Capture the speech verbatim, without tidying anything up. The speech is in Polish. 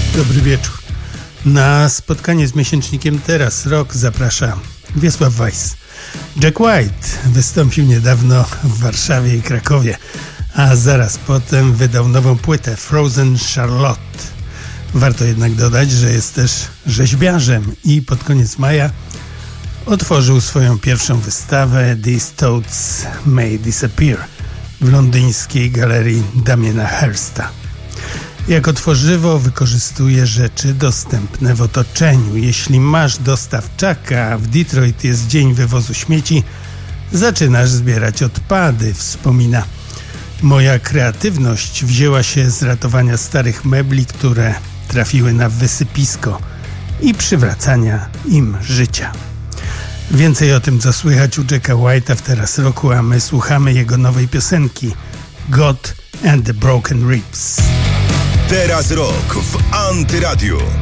Dobry wieczór. Na spotkanie z miesięcznikiem Teraz Rock zaprasza Wiesław Weiss. Jack White wystąpił niedawno w Warszawie i Krakowie, a zaraz potem wydał nową płytę Frozen Charlotte. Warto jednak dodać, że jest też rzeźbiarzem i pod koniec maja otworzył swoją pierwszą wystawę These Thoughts May Disappear w londyńskiej galerii Damiena Hirsta. Jako tworzywo wykorzystuje rzeczy dostępne w otoczeniu. Jeśli masz dostawczaka, a w Detroit jest dzień wywozu śmieci, zaczynasz zbierać odpady, wspomina. Moja kreatywność wzięła się z ratowania starych mebli, które trafiły na wysypisko i przywracania im życia. Więcej o tym, co słychać u Jacka White'a w Teraz Roku, a my słuchamy jego nowej piosenki God and the Broken Ribs. Teraz Rock w Antyradiu.